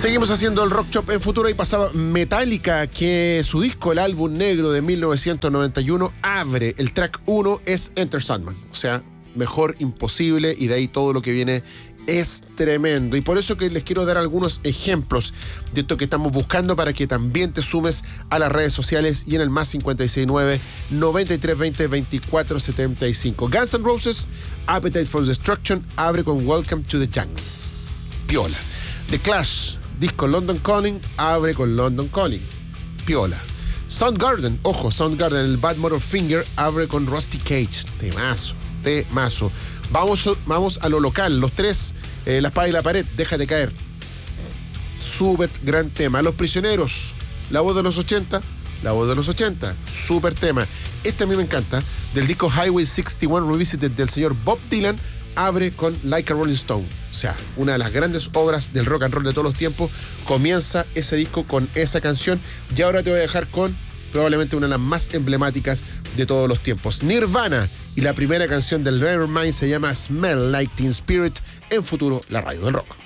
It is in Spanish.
Seguimos haciendo el Rock Shop en futuro y pasaba Metallica, que su disco, el álbum negro de 1991, abre. El track 1 es Enter Sandman. O sea, mejor imposible, y de ahí todo lo que viene es tremendo. Y por eso que les quiero dar algunos ejemplos de esto que estamos buscando para que también te sumes a las redes sociales y en el más 569-9320-2475. Guns N' Roses, Appetite for Destruction, abre con Welcome to the Jungle. Piola. The Clash, disco London Calling, abre con London Calling. Piola. Soundgarden, ojo, Soundgarden, el Bad Motorfinger, abre con Rusty Cage. Temazo. Vamos a lo local, los tres, La espada y la pared, Déjate caer. Súper gran tema. Los Prisioneros, La voz de los 80, súper tema. Este a mí me encanta, del disco Highway 61 Revisited del señor Bob Dylan, abre con Like a Rolling Stone. O sea, una de las grandes obras del rock and roll de todos los tiempos. Comienza ese disco con esa canción, y ahora te voy a dejar con probablemente una de las más emblemáticas de todos los tiempos, Nirvana, y la primera canción del Nevermind se llama Smell Like Teen Spirit, en futuro, la radio del rock.